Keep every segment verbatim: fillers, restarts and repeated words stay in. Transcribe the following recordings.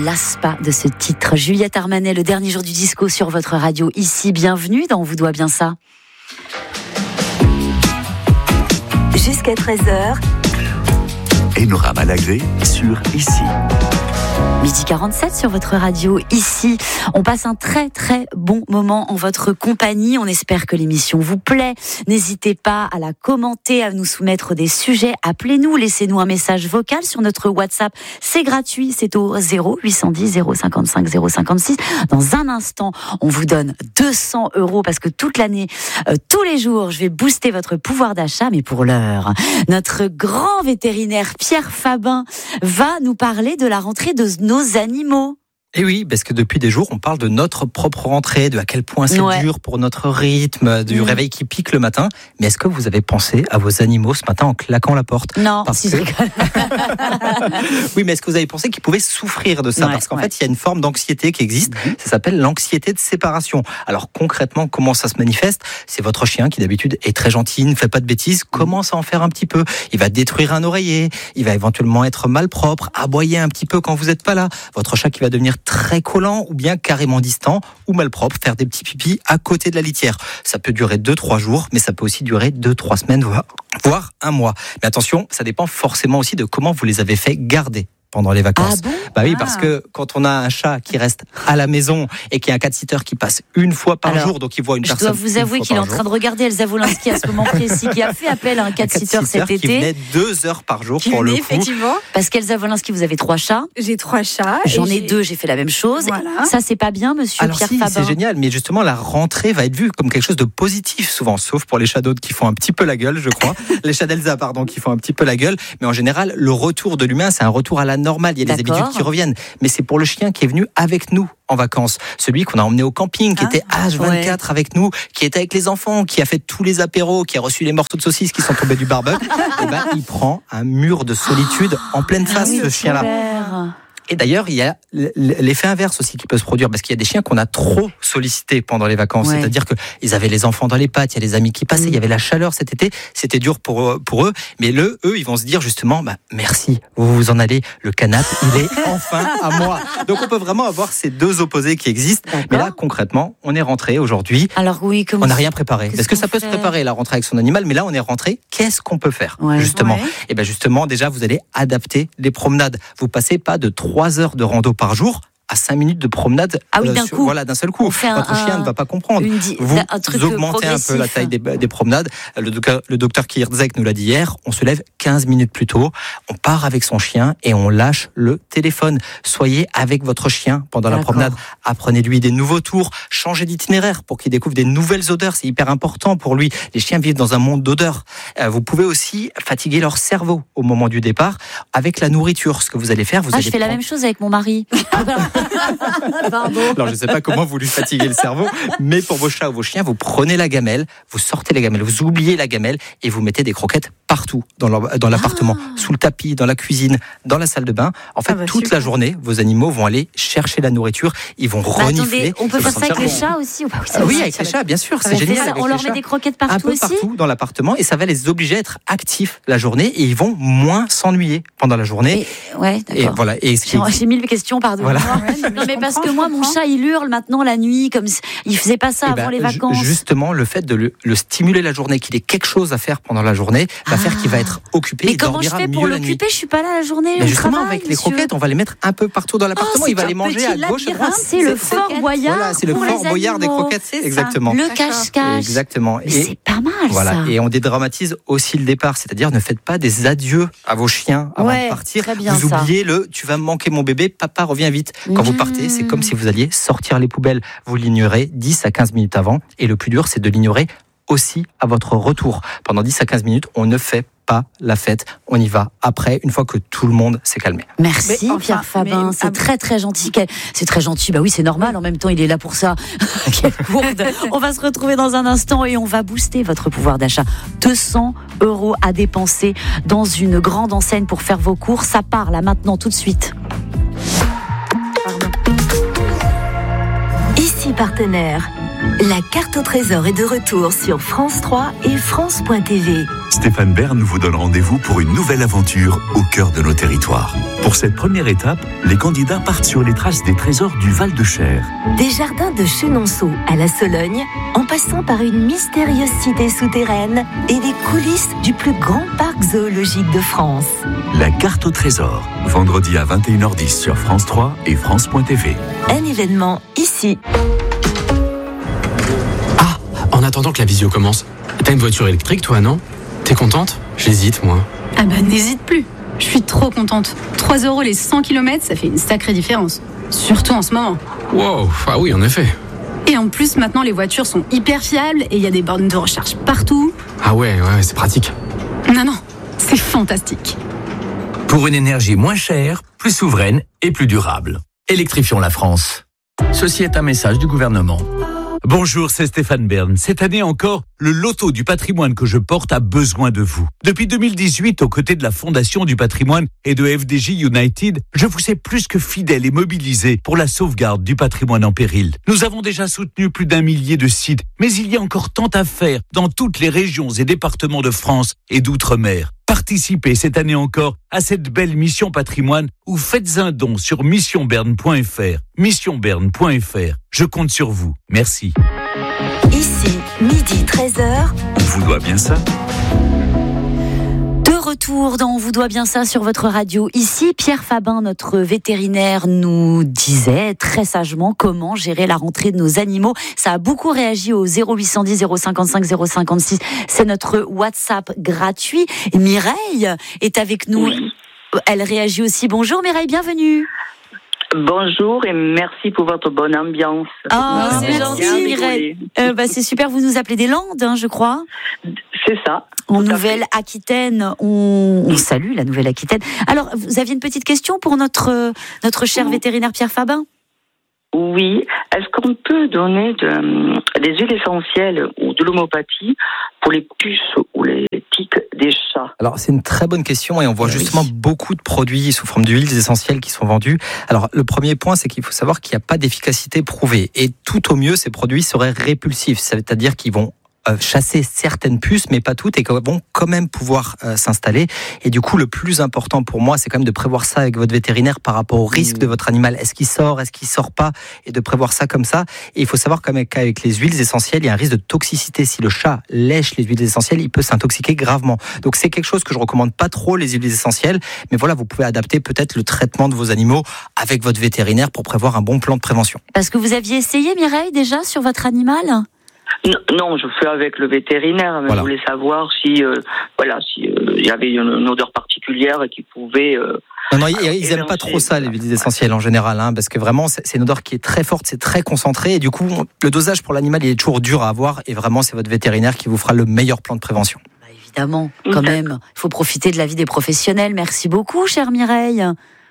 lasse pas de ce titre. Juliette Armanet, le dernier jour du disco sur votre radio. Ici, bienvenue dans On vous doit bien ça. Jusqu'à treize heures. Enora Malagré sur Ici. Midi quarante-sept sur votre radio. Ici, on passe un très très bon moment en votre compagnie. On espère que l'émission vous plaît. N'hésitez pas à la commenter, à nous soumettre des sujets. Appelez-nous, laissez-nous un message vocal sur notre WhatsApp. C'est gratuit, c'est au zéro huit cent dix zéro cinquante-cinq zéro cinquante-six. Dans un instant, on vous donne deux cents euros parce que toute l'année, euh, tous les jours, je vais booster votre pouvoir d'achat. Mais pour l'heure, notre grand vétérinaire Pierre Fabin va nous parler de la rentrée de nos animaux. Et oui, parce que depuis des jours, on parle de notre propre rentrée, de à quel point c'est ouais. dur pour notre rythme, du mmh. réveil qui pique le matin. Mais est-ce que vous avez pensé à vos animaux ce matin en claquant la porte ? Non, parce si que... Oui, mais est-ce que vous avez pensé qu'ils pouvaient souffrir de ça ? ouais, Parce qu'en ouais. fait, il y a une forme d'anxiété qui existe, mmh. ça s'appelle l'anxiété de séparation. Alors concrètement, comment ça se manifeste ? C'est votre chien qui d'habitude est très gentil, ne fait pas de bêtises, commence à en faire un petit peu. Il va détruire un oreiller, il va éventuellement être malpropre, aboyer un petit peu quand vous n'êtes pas là. Votre chat qui va devenir très collant ou bien carrément distant ou malpropre, faire des petits pipis à côté de la litière. Ça peut durer deux trois jours, mais ça peut aussi durer deux trois semaines, voire, voire un mois. Mais attention, ça dépend forcément aussi de comment vous les avez fait garder pendant les vacances. Ah bon ? Bah oui, ah. parce que quand on a un chat qui reste à la maison et qui a un cat-sitter qui passe une fois par Alors, jour, donc il voit une je personne. Je dois vous avouer qu'il est en train de regarder Elsa Wolinski à ce moment précis, qui a fait appel à un cat-sitter cet qui été. Qui venait deux heures par jour qui pour venait, le coup. Effectivement. Parce qu'Elsa Wolinski, vous avez trois chats. J'ai trois chats. J'en ai j'ai... deux, j'ai fait la même chose. Voilà. Ça, c'est pas bien, monsieur Alors Pierre si, Fabin. c'est génial, mais justement, la rentrée va être vue comme quelque chose de positif souvent, sauf pour les chats d'autres qui font un petit peu la gueule, je crois. Les chats d'Elsa, pardon, qui font un petit peu la gueule. Mais en général, le retour de l'humain, c'est un retour à la normale. Il y a des habitudes qui reviennent. Mais c'est pour le chien qui est venu avec nous en vacances. Celui qu'on a emmené au camping, qui ah, était H vingt-quatre ouais. avec nous, qui était avec les enfants, qui a fait tous les apéros, qui a reçu les morceaux de saucisses qui sont tombés du barbecue. Et ben, il prend un mur de solitude en pleine face, ah oui, ce chien-là. Super. Et d'ailleurs, il y a l'effet inverse aussi qui peut se produire, parce qu'il y a des chiens qu'on a trop sollicités pendant les vacances. Ouais. C'est-à-dire qu'ils avaient les enfants dans les pattes, il y a les amis qui passaient, mmh. il y avait la chaleur cet été, c'était dur pour, pour eux. Mais le, eux, ils vont se dire justement, bah, merci, vous vous en allez, le canapé, il est enfin à moi. Donc on peut vraiment avoir ces deux opposés qui existent. D'accord. Mais là, concrètement, on est rentré aujourd'hui. Alors oui, comment on n'a rien préparé. Parce que ça peut fait se préparer, la rentrée avec son animal, mais là, on est rentré. Qu'est-ce qu'on peut faire, ouais. justement ouais. Et ben justement, déjà, vous allez adapter les promenades. Vous passez pas de trois heures de rando par jour à cinq minutes de promenade. Ah oui, d'un sur, coup. Voilà, d'un seul coup. Votre un, chien ne va pas comprendre. Di- vous un truc augmentez un peu la taille des, des promenades. Le docteur, le docteur Kierzek nous l'a dit hier. On se lève quinze minutes plus tôt. On part avec son chien et on lâche le téléphone. Soyez avec votre chien pendant D'accord. la promenade. Apprenez-lui des nouveaux tours. Changez d'itinéraire pour qu'il découvre des nouvelles odeurs. C'est hyper important pour lui. Les chiens vivent dans un monde d'odeurs. Vous pouvez aussi fatiguer leur cerveau au moment du départ avec la nourriture. Ce que vous allez faire, vous ah, allez je fais prendre... la même chose avec mon mari. Pardon. Alors je ne sais pas comment vous lui fatiguez le cerveau, mais pour vos chats ou vos chiens, vous prenez la gamelle, vous sortez la gamelle, vous oubliez la gamelle et vous mettez des croquettes partout dans, leur, dans l'appartement, ah. sous le tapis, dans la cuisine, dans la salle de bain. En fait, ah bah, toute super. la journée, vos animaux vont aller chercher la nourriture, ils vont bah, renifler. Attendez, on peut faire ça avec les chats aussi ou pas ? Ah oui, avec les chats, bien sûr, c'est génial. Ça, on leur met des croquettes partout Un peu aussi partout dans l'appartement et ça va les obliger à être actifs la journée et ils vont moins s'ennuyer pendant la journée. Et, ouais, d'accord. Et voilà. Et j'ai, j'ai mille questions, pardon. Voilà. Non, mais parce que moi, mon chat, il hurle maintenant la nuit, comme il faisait pas ça eh avant ben, les vacances. Justement, le fait de le, le stimuler la journée, qu'il ait quelque chose à faire pendant la journée, va ah. faire qu'il va être occupé. Mais et comment je fais pour l'occuper ? Je suis pas là la journée. Mais justement, travail, avec les monsieur. croquettes, on va les mettre un peu partout dans l'appartement. Oh, il va les manger à gauche, à droite. C'est le Fort Boyard. Voilà, c'est le Fort Boyard des croquettes. Exactement. Le cache-cache. Exactement. Mais c'est pas mal voilà. ça. Et on dédramatise aussi le départ, c'est-à-dire ne faites pas des adieux à vos chiens avant ouais, de partir. Très bien, vous ça. oubliez le tu vas me manquer mon bébé, papa revient vite. Quand mmh. vous partez, c'est comme si vous alliez sortir les poubelles. Vous l'ignorez dix à quinze minutes avant. Et le plus dur, c'est de l'ignorer aussi à votre retour. Pendant dix à quinze minutes, on ne fait pas la fête. On y va après, une fois que tout le monde s'est calmé. Merci mais, enfin, Pierre Fabin, mais, c'est ah, très très gentil. C'est très gentil, bah oui c'est normal, en même temps il est là pour ça. Quelle gourde. On va se retrouver dans un instant et on va booster votre pouvoir d'achat. deux cents euros à dépenser dans une grande enseigne pour faire vos courses. Ça part là maintenant tout de suite. Pardon. Ici partenaire. La carte au trésor est de retour sur France trois et France point T V. Stéphane Bern vous donne rendez-vous pour une nouvelle aventure au cœur de nos territoires. Pour cette première étape, les candidats partent sur les traces des trésors du Val-de-Cher. Des jardins de Chenonceau à la Sologne, en passant par une mystérieuse cité souterraine et des coulisses du plus grand parc zoologique de France. La carte au trésor, vendredi à vingt et une heures dix sur France trois et France point T V. Un événement ici. Ah, en attendant que la visio commence, t'as une voiture électrique toi, non ? T'es contente ? J'hésite, moi. Ah bah n'hésite plus. Je suis trop contente. trois euros les cent kilomètres, ça fait une sacrée différence. Surtout en ce moment. Wow, ah oui, en effet. Et en plus, maintenant, les voitures sont hyper fiables et il y a des bornes de recharge partout. Ah ouais, ouais, c'est pratique. Non, non, c'est fantastique. Pour une énergie moins chère, plus souveraine et plus durable. Électrifions la France. Ceci est un message du gouvernement. Bonjour, c'est Stéphane Bern. Cette année encore, le loto du patrimoine que je porte a besoin de vous. Depuis deux mille dix-huit, aux côtés de la Fondation du patrimoine et de F D J United, je vous ai plus que fidèle et mobilisé pour la sauvegarde du patrimoine en péril. Nous avons déjà soutenu plus d'un millier de sites, mais il y a encore tant à faire dans toutes les régions et départements de France et d'outre-mer. Participez cette année encore à cette belle mission patrimoine ou faites un don sur mission bern point f r. mission bern point f r. Je compte sur vous. Merci. Ici, midi treize heures. On vous doit bien ça. De retour dans On vous doit bien ça sur votre radio. Ici, Pierre Fabin, notre vétérinaire, nous disait très sagement comment gérer la rentrée de nos animaux. Ça a beaucoup réagi au zéro huit cent dix zéro cinquante-cinq zéro cinquante-six. C'est notre WhatsApp gratuit. Et Mireille est avec nous. Oui. Elle réagit aussi. Bonjour Mireille, bienvenue. Bonjour et merci pour votre bonne ambiance. Ah, oh, c'est bien gentil Mireille. Euh, bah, c'est super, vous nous appelez des Landes, hein, je crois. C'est ça. En Nouvelle-Aquitaine, on, on salue la Nouvelle-Aquitaine. Alors, vous aviez une petite question pour notre, notre cher oui. vétérinaire Pierre Fabin ? Oui. Est-ce qu'on peut donner de, des huiles essentielles ou de l'homéopathie pour les puces ou les tiques des chats ? Alors, c'est une très bonne question et on voit oui. justement beaucoup de produits sous forme d'huiles essentielles qui sont vendus. Alors, le premier point, c'est qu'il faut savoir qu'il n'y a pas d'efficacité prouvée. Et tout au mieux, ces produits seraient répulsifs. C'est-à-dire qu'ils vont chasser certaines puces, mais pas toutes, et qui vont quand même pouvoir euh, s'installer. Et du coup, le plus important pour moi, c'est quand même de prévoir ça avec votre vétérinaire par rapport au risque mmh. de votre animal. Est-ce qu'il sort, est-ce qu'il sort pas, et de prévoir ça comme ça. Et il faut savoir quand même qu'avec les huiles essentielles, il y a un risque de toxicité. Si le chat lèche les huiles essentielles, il peut s'intoxiquer gravement. Donc c'est quelque chose que je recommande pas trop, les huiles essentielles. Mais voilà, vous pouvez adapter peut-être le traitement de vos animaux avec votre vétérinaire pour prévoir un bon plan de prévention. Parce que vous aviez essayé, Mireille, déjà sur votre animal ? Non, je fais avec le vétérinaire, mais voilà. Je voulais savoir si, euh, voilà, si euh, il y avait une, une odeur particulière qui pouvait. Euh, non, non, ils, ils aiment pas trop ça, les huiles essentielles en général, hein, parce que vraiment, c'est, c'est une odeur qui est très forte, c'est très concentré, et du coup, le dosage pour l'animal, il est toujours dur à avoir, et vraiment, c'est votre vétérinaire qui vous fera le meilleur plan de prévention. Bah, évidemment, quand même, il faut profiter de la vie des professionnels. Merci beaucoup, chère Mireille.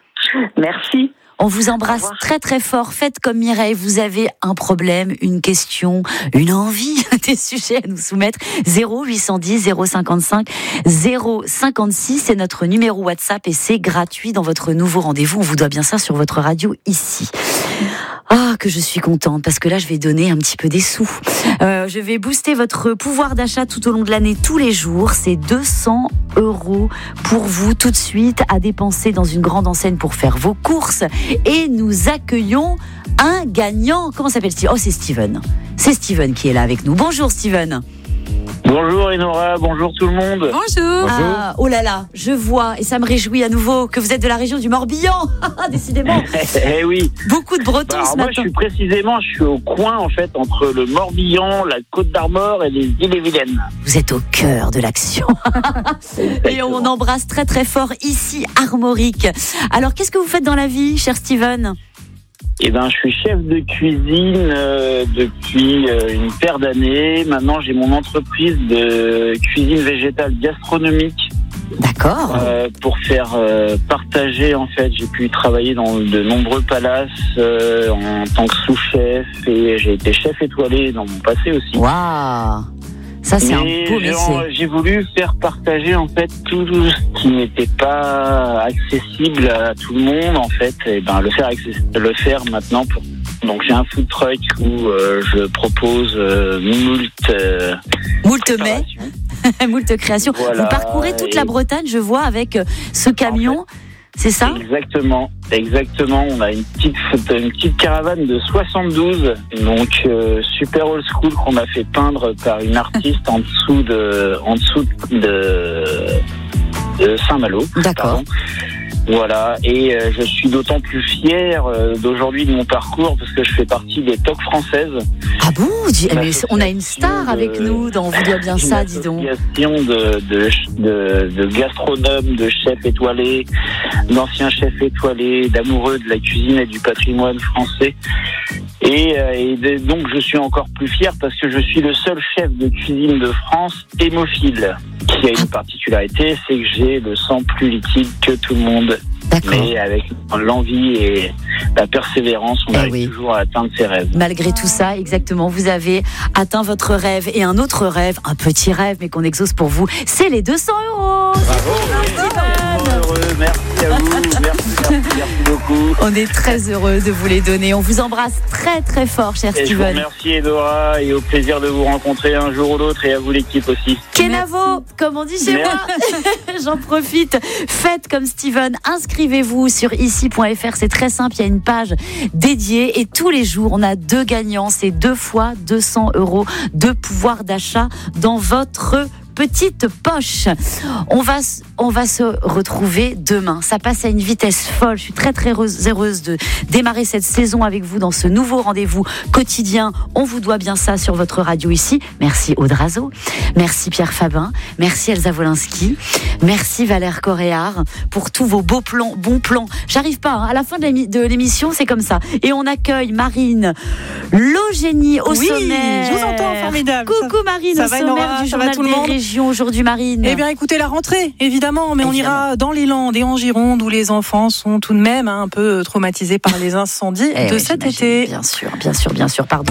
Merci. On vous embrasse très très fort. Faites comme Mireille, vous avez un problème, une question, une envie, des sujets à nous soumettre. zéro huit cent dix zéro cinquante-cinq zéro cinquante-six, c'est notre numéro WhatsApp et c'est gratuit dans votre nouveau rendez-vous. On vous doit bien ça sur votre radio ici. Ah, que je suis contente, parce que là, je vais donner un petit peu des sous. Euh, je vais booster votre pouvoir d'achat tout au long de l'année, tous les jours. C'est deux cents euros pour vous, tout de suite, à dépenser dans une grande enseigne pour faire vos courses. Et nous accueillons un gagnant. Comment s'appelle-t-il ? Oh, c'est Steven. C'est Steven qui est là avec nous. Bonjour, Steven. Bonjour Enora, bonjour tout le monde. Bonjour. Ah, oh là là, je vois, et ça me réjouit à nouveau, que vous êtes de la région du Morbihan. Décidément. Eh oui. Beaucoup de Bretons bah, ce moi, matin. Je suis précisément, je suis au coin en fait entre le Morbihan, la Côte d'Armor et les Îles-et-Vilaine. Vous êtes au cœur de l'action. Et on embrasse très très fort ici Armorique. Alors, qu'est-ce que vous faites dans la vie, cher Steven ? Eh ben, je suis chef de cuisine euh, depuis euh, une paire d'années. Maintenant, j'ai mon entreprise de cuisine végétale gastronomique. D'accord. Euh, pour faire euh, partager, en fait, j'ai pu travailler dans de nombreux palaces euh, en tant que sous-chef et j'ai été chef étoilé dans mon passé aussi. Waouh. Ça, c'est Mais un beau métier. J'ai voulu faire partager en fait tout ce qui n'était pas accessible à tout le monde en fait, et ben le faire le faire maintenant. Pour... Donc j'ai un food truck où euh, je propose euh, moult euh, moult mets. Moult créations. Voilà, Vous parcourez toute et... la Bretagne, je vois, avec ce camion. En fait, c'est ça ? Exactement, exactement. On a une petite, une petite caravane de soixante-douze, donc euh, super old school qu'on a fait peindre par une artiste en dessous de, en dessous de, de Saint-Malo. D'accord. Pardon. Voilà, et euh, je suis d'autant plus fier euh, d'aujourd'hui de mon parcours parce que je fais partie des T O C françaises. Ah bon ? Mais on a une star de, avec nous dans On vous doit bien ça, dis donc. Une association de, de, de, de gastronomes, de chefs étoilés, d'anciens chefs étoilés, d'amoureux de la cuisine et du patrimoine français. Et, euh, et de, donc je suis encore plus fier parce que je suis le seul chef de cuisine de France hémophile, qui a une particularité, c'est que j'ai le sang plus liquide que tout le monde. D'accord. Mais avec l'envie et la persévérance, on eh arrive oui. toujours à atteindre ses rêves. Malgré tout ça, exactement, vous avez atteint votre rêve. Et un autre rêve, un petit rêve, mais qu'on exauce pour vous, c'est les deux cents euros. Bravo, heureux, merci à vous, merci, merci, merci beaucoup. On est très heureux de vous les donner. On vous embrasse très très fort, cher et Steven. Je vous remercie, Edora, et au plaisir de vous rencontrer un jour ou l'autre, et à vous l'équipe aussi. Kenavo, comme on dit chez merci. moi. J'en profite. Faites comme Steven, inscrivez-vous sur ici point f r, c'est très simple, il y a une page dédiée et tous les jours on a deux gagnants, c'est deux fois deux cents euros de pouvoir d'achat dans votre petite poche. On va, on va se retrouver demain. Ça passe à une vitesse folle. Je suis très très heureuse, heureuse de démarrer cette saison avec vous dans ce nouveau rendez-vous quotidien. On vous doit bien ça sur votre radio ici. Merci Audrazo. Merci Pierre Fabin. Merci Elsa Wolinski. Merci Valère Coréard pour tous vos beaux plans, bons plans. J'arrive pas, hein. À la fin de l'émission, c'est comme ça. Et on accueille Marine Logénie au oui, sommaire. Je vous entends, formidable. Coucou Marine, ça au va, sommaire Nora, du ça journal va tout le des monde régions aujourd'hui, Marine. Eh bien, écoutez, la rentrée, évidemment, mais évidemment. on ira dans les Landes et en Gironde où les enfants sont tout de même hein, un peu traumatisés par les incendies eh de oui, cet j'imagine. été. Bien sûr, bien sûr, bien sûr. Pardon.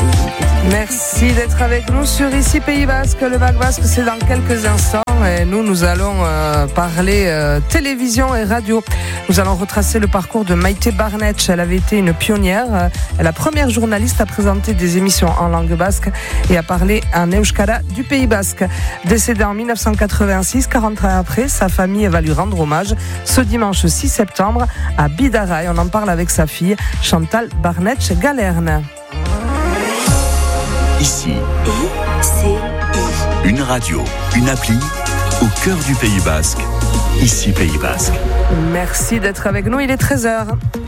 Merci d'être avec nous sur Ici Pays Basque. Le Bac Basque, c'est dans quelques instants. Et nous, nous allons euh, parler euh, télévision et radio. Nous allons retracer le parcours de Maïté Barnetch. Elle avait été une pionnière. Elle est la première journaliste à présenter des émissions en langue basque et à parler en euskara du Pays Basque. Décédée en dix-neuf cent quatre-vingt-six, quarante ans après, sa famille va lui rendre hommage ce dimanche six septembre à Bidaraï. On en parle avec sa fille Chantal Barnetch-Galerne. Ici, I C I. une radio, une appli au cœur du Pays Basque. Ici Pays Basque. Merci d'être avec nous, il est treize heures.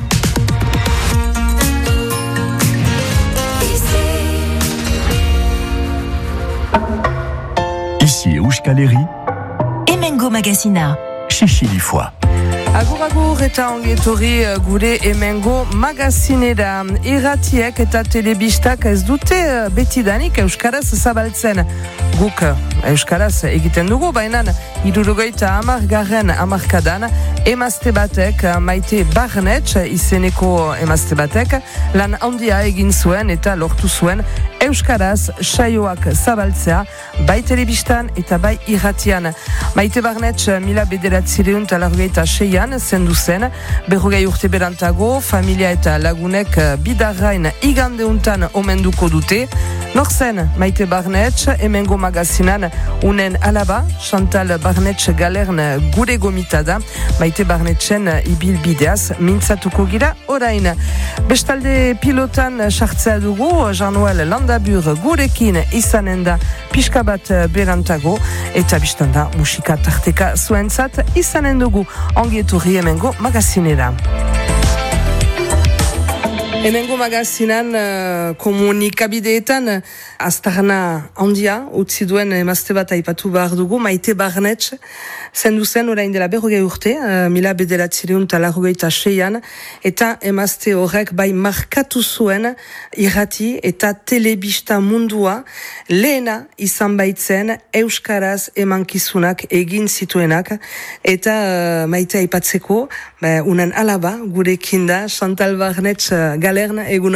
Ici Euskaleri, Emengo Magazina. Chichi Lifoy. Agur agur eta ongetorri gure emengo magazinera. Irratiek eta telebistak ez dute betidanik euskaraz zabaltzen. Guk euskaraz egiten dugu, baina hirurogeita hamargarren hamarkadan emazte batek, Maite Barnetch izeneko emazte batek, lan handia egin zuen eta lortu zuen euskaraz saioak zabaltzea, bai telebistan eta bai irratian. Maite Barnetch mila bederatzireun eta larrogeita seian zendu zen, berrogei urte berantago, familia eta lagunek Bidarrain igandeuntan omenduko dute. Nor zen Maite Barnetch, emengo magazinan unen alaba, Chantal Barnetch-Galerne gure gomita da, Maite Barnetchen ibilbideaz mintzatuko gira orain. Bestalde pilotan sartzea dugu, Jean-Noël Landabur gurekin izanen da pixka bat berantago, eta biztanda musika tarteka zuentzat izanen dugu. Ongi etorri emengo magazinera. Hemengo magazinan uh, komunikabideetan aztarna handia utzi duen emazte bat aipatu behar dugu, Maite Barnetch zendu zen orain dela berrogei urte, uh, mila bederatzireun eta larrogeita seian, eta emazte horrek bai markatu zuen irrati eta telebista mundua, lehena izan baitzen euskaraz emankizunak egin zituenak, eta uh, Maite aipatzeko, ba, unen alaba gurekin da, Chantal Barnetch-Galerne, egunon.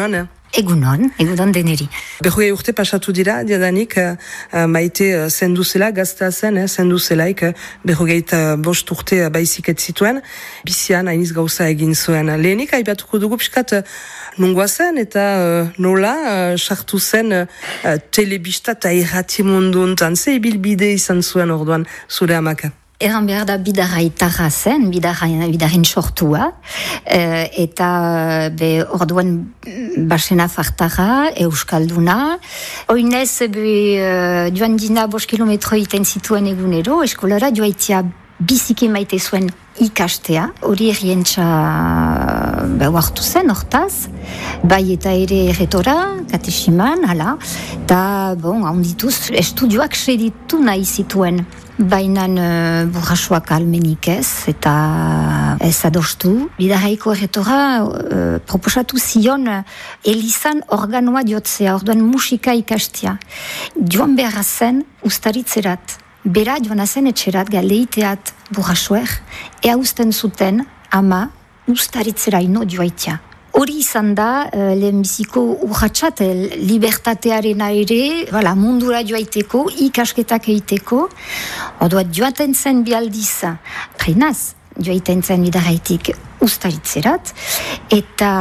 Egunon, egunon deneri. Berrogei urte pasatu dira, diadanik, uh, maite uh, zendu zela, gazta zen, eh, zendu zelaik, uh, berrogeit uh, bost urte uh, baizik ez zituen, bizian hainiz gauza egin zuen. Lehenik, aipatuko dugu piskat, uh, nungoa zen eta uh, nola, sartu uh, zen uh, telebista eta irrati mundu untan, ze ibilbide izan zuen orduan zure amaka? Eran behar da bidarra itarra zen, bidarren sortua, e, eta be orduan basena fartara, euskalduna. Oinez, be, joan dina bost kilometro iten zituen egunero, eskolara joaitia biziki maite zuen ikastea, hori errientza behartu zen, hortaz, bai eta ere erretora, katesiman, hala, eta, bon, handituz, estudioak seditu nahi zituen. Bainan uh, burrasuak almenik ez, eta ez adostu. Bidarraiko erretora uh, proposatu zion uh, elizan organoa diotzea, orduan musika ikastia. Joan beharra zen ustaritzerat. Bera joan zen etxerat, galeiteat burrasuer, ea usten zuten ama ustaritzera ino joaitia. Hori izan da, uh, lehenbiziko urratxat, libertatearen ere, voilà, mundura joaiteko, ikasketak egiteko. Orduan joaten zen bialdiz, treinaz, joaiten zen bidarraitik ustaritzerat, eta,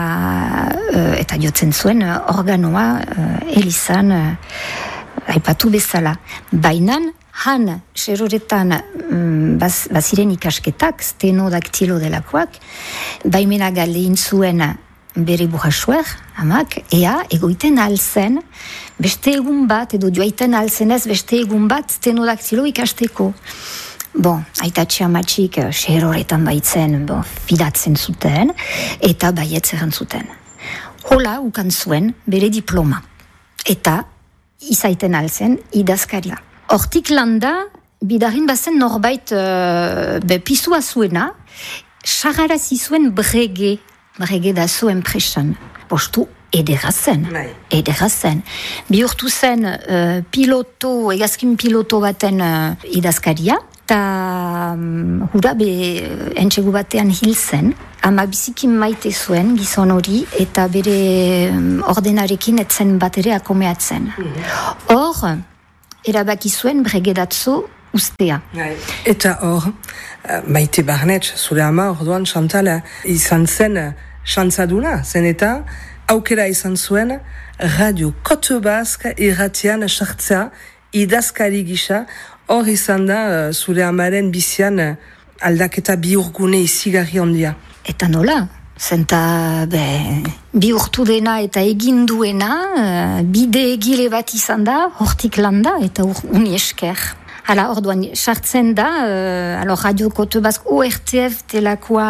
uh, eta jotzen zuen uh, organoa uh, elizan uh, aipatu bezala. Bainan, han, seroretan, mm, baz, baziren ikasketak, stenodaktilo delakoak, baimena galein zuen bere burrasuer, amak, ea, egoiten alzen, beste egun bat, edo joaiten alzenez, beste egun bat, stenodaktilo ikasteko. Bon, aitatxe amatxik, seroretan baitzen, bon, fidatzen zuten, eta baietzeren zuten. Hola, ukan zuen, bere diploma. Eta, izaiten alzen, idazkaria. Hortik landa, bidarin bazen norbait uh, bepizua zuena, sagarazi zuen brege, brege da zuen presan. Postu edera zen, edera zen. Bihurtu zen uh, piloto, egazkin piloto baten uh, idazkaria, eta um, hura be entxegu batean hil zen, ama biziki maite zuen gizon hori, eta bere um, ordenarekin etzen bat ere akomeatzen. Hor, erabaki zuen bregedatzo ustea. Eta hor, Maite Barnetx, zure ama, orduan, Chantal, izan zen xantzaduna, zen eta aukera izan zuen Radio Kote Bask irratian sartzea, idazkari gisa, hor izan da zure amaren bizian aldaketa bihurgune izigarri handia. Eta nola? Zenta, be, bi urtu dena eta egin duena, bide egile bat izan da, hortik landa eta uni esker. Hala, orduan, sartzen da, uh, alo, Radio Kote Bask O R T F telakoa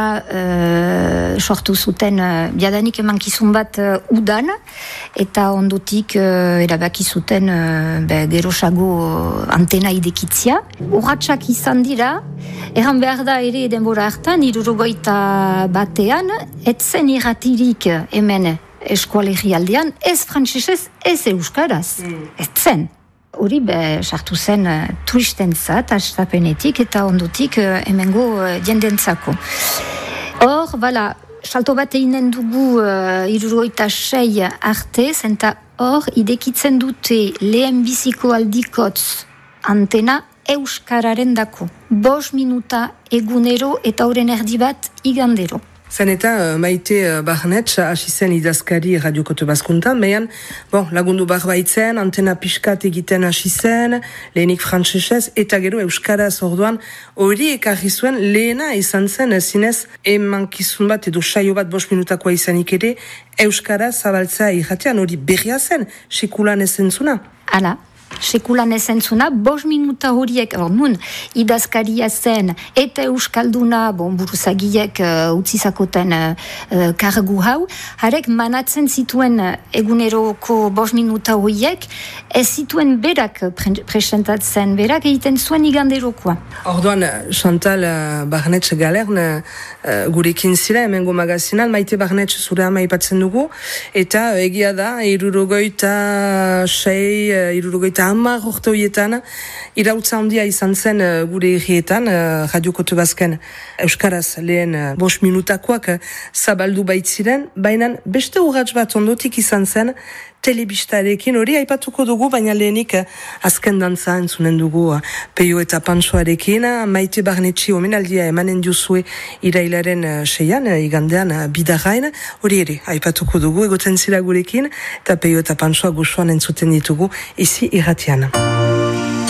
uh, sortu zuten uh, biadanik emankizun bat uh, udan, eta ondotik uh, erabaki zuten uh, be, gerosago antena idekitzia. Urratxak izan dira, erran behar da ere denbora hartan, hirurogeita batean, etzen irratirik hemen eskualerri aldean, ez frantsesez, ez euskaraz, mm. etzen. Hori be, sartu zen uh, turistentzat, astapenetik eta ondotik uh, hemengo uh, jendentzako. Hor, bala, salto bat einen dugu uh, irurogeita sei arte, zenta hor, idekitzen dute lehen biziko aldikotz antena euskararen dako. Bos minuta egunero eta horren erdi bat igandero. Zen eta uh, Maite uh, Barnetx hasi zen idazkari Radio Kote Baskuntan, behan, bon, lagundu barbaitzen, antena pixkat egiten hasi zen, lehenik frantsesez, eta gero euskaraz orduan, hori ekarri zuen lehena izan zen, zinez, emankizun bat edo saio bat bost minutakoa izanik ere, euskaraz zabaltzea irratean, hori berria zen, sekulan ezentzuna. Hala. Sekulan ezentzuna, bos minuta horiek, or nun, idazkaria zen, eta euskalduna, bon, buruzagiek uh, utzizakoten uh, kargu hau, harek manatzen zituen eguneroko bos minuta horiek, ez zituen berak presentatzen, berak egiten zuen iganderokoa. Orduan, Chantal uh, Barnetx Galern, uh, gurekin zira, hemengo magazinan, Maite Barnetx zure ama ipatzen dugu, eta uh, egia da, irurogeita sei, uh, irurogeita eta hamar urte horietan, irautza handia izan zen uh, gure herrietan, uh, Radio Kote Basken Euskaraz lehen uh, bost minutakoak uh, zabaldu baitziren, baina beste urrats bat ondotik izan zen, telebistarekin hori aipatuko dugu, baina lehenik uh, azken dantza entzunen dugu uh, Peio eta Pantsoarekin, uh, Maite Barnetxi omenaldia emanen diuzue irailaren uh, seian, uh, igandean uh, Bidarrain, hori ere aipatuko dugu, egoten zira gurekin, eta Peio eta Pantsoa goxoan entzuten ditugu, izi irratian.